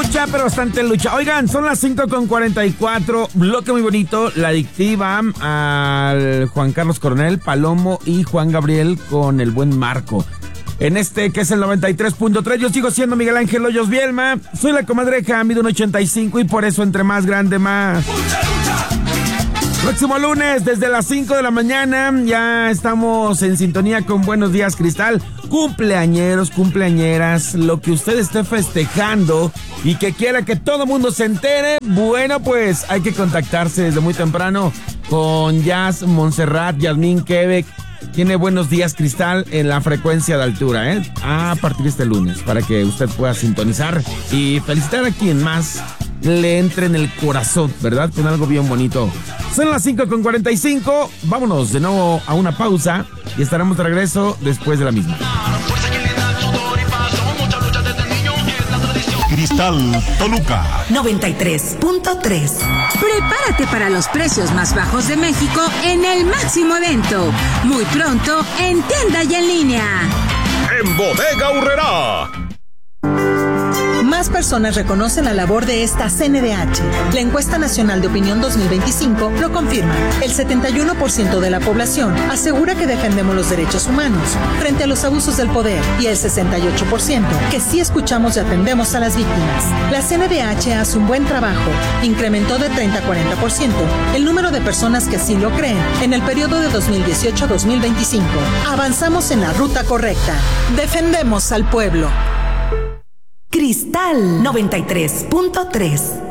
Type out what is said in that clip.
pero bastante lucha. Oigan, son las 5:44, bloque muy bonito, La Adictiva, al Juan Carlos Coronel, Palomo y Juan Gabriel con el buen Marco. En este que es el 93.3, yo sigo siendo Miguel Ángel Hoyos Bielma, soy la comadreja, mido 1.85 y por eso entre más grande más. Próximo lunes, desde las 5 de la mañana, ya estamos en sintonía con Buenos Días Cristal. Cumpleañeros, cumpleañeras, lo que usted esté festejando y que quiera que todo mundo se entere, bueno, pues hay que contactarse desde muy temprano con Jazz Montserrat, Yasmín Quebec. Tiene Buenos Días Cristal en la frecuencia de altura, a partir de este lunes, para que usted pueda sintonizar y felicitar a quien más le entre en el corazón, ¿verdad? Con algo bien bonito. Son las 5:45, vámonos de nuevo a una pausa y estaremos de regreso después de la misma. Cristal Toluca 93.3. Prepárate para los precios más bajos de México en el máximo evento. Muy pronto en tienda y en línea. En Bodega Aurrerá. Más personas reconocen la labor de esta CNDH. La encuesta nacional de opinión 2025 lo confirma. El 71% de la población asegura que defendemos los derechos humanos frente a los abusos del poder y el 68% que sí escuchamos y atendemos a las víctimas. La CNDH hace un buen trabajo. Incrementó de 30 a 40% el número de personas que así lo creen en el periodo de 2018 a 2025. Avanzamos en la ruta correcta. Defendemos al pueblo. Cristal 93.3.